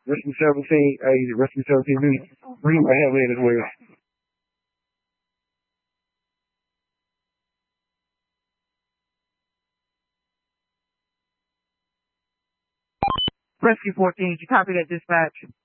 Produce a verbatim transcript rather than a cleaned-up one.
Rescue seventeen, hey, Rescue seventeen, bring my head in as well. Rescue fourteen, did you copy that dispatch?